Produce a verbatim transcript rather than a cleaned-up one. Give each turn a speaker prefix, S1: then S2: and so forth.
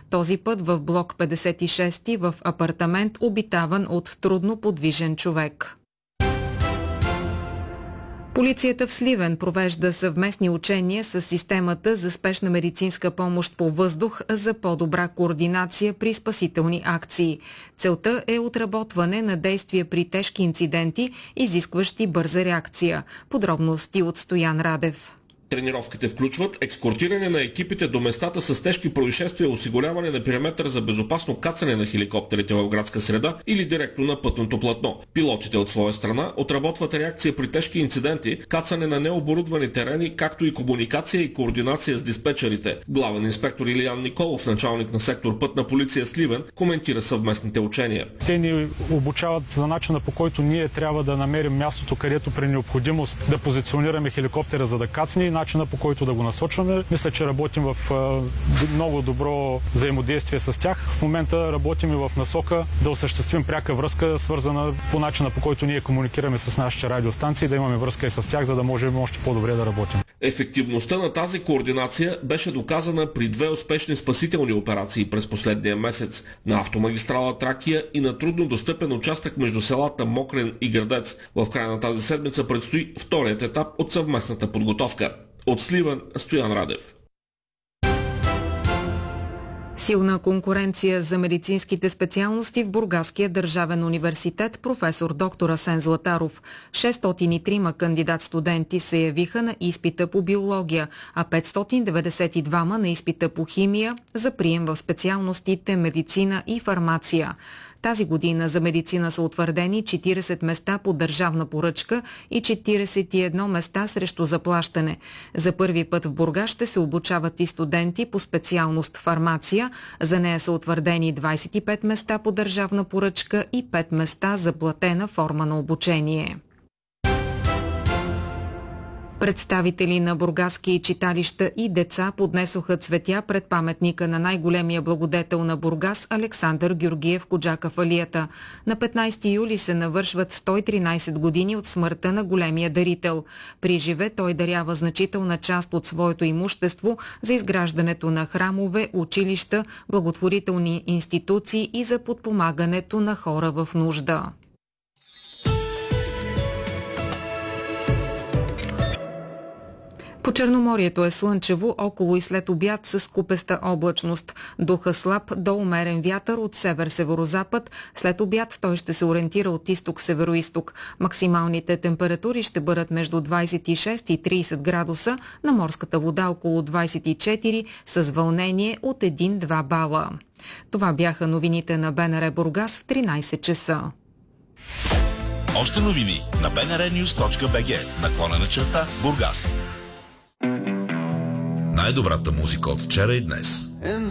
S1: Този път в блок петдесет и шест в апартамент, обитаван от трудно подвижен човек. Полицията в Сливен провежда съвместни учения с системата за спешна медицинска помощ по въздух за по-добра координация при спасителни акции. Целта е отработване на действия при тежки инциденти, изискващи бърза реакция. Подробности от Стоян Радев.
S2: Тренировките включват екскортиране на екипите до местата с тежки происшествия, осигуряване на периметър за безопасно кацане на хеликоптерите в градска среда или директно на пътното платно. Пилотите от своя страна отработват реакция при тежки инциденти, кацане на необорудвани терени, както и комуникация и координация с диспетчерите. Главен инспектор Илиян Николов, началник на сектор Пътна полиция Сливен, коментира съвместните учения.
S3: Те ни обучават за начина, по който ние трябва да намерим мястото, където при необходимост да позиционираме хеликоптера, за да кацне, начина, по който да го насочваме. Мисля, че работим в а, много добро взаимодействие с тях. В момента работим и в насока да осъществим пряка връзка, свързана по начина, по който ние комуникираме с нашите радиостанции, да имаме връзка и с тях, за да можем още по-добре да работим.
S2: Ефективността на тази координация беше доказана при две успешни спасителни операции през последния месец на автомагистрала Тракия и на трудно достъпен участък между селата Мокрен и Гърдец. В края на тази седмица предстои вторият етап от съвместната подготовка. От Сливен, Стоян Радев.
S1: Силна конкуренция за медицинските специалности в Бургаския държавен университет. Професор доктор Асен Златаров. шестстотин и трима кандидат-студенти се явиха на изпита по биология, а петстотин деветдесет и двама на изпита по химия за прием в специалностите медицина и фармация. Тази година за медицина са утвърдени четиридесет места по държавна поръчка и четиридесет и едно места срещу заплащане. За първи път в Бургас ще се обучават и студенти по специалност фармация. За нея са утвърдени двадесет и пет места по държавна поръчка и пет места за платена форма на обучение. Представители на бургаски читалища и деца поднесоха цветя пред паметника на най-големия благодетел на Бургас Александър Георгиев Коджака в Алията. На петнадесети юли се навършват сто и тринадесет години от смъртта на големия дарител. При живе той дарява значителна част от своето имущество за изграждането на храмове, училища, благотворителни институции и за подпомагането на хора в нужда. По Черноморието е слънчево, около и след обяд с купеста облачност. Духа слаб до умерен вятър от север-северозапад. След обяд той ще се ориентира от изток-североизток. Максималните температури ще бъдат между двадесет и шест и тридесет градуса, на морската вода около двадесет и четири, с вълнение от един-два бала. Това бяха новините на БНР Бургас в тринадесет часа.
S4: Още новини на би ен ар нюз точка би джи, наклонена черта Бургас. Най-добрата музика от вчера и днес.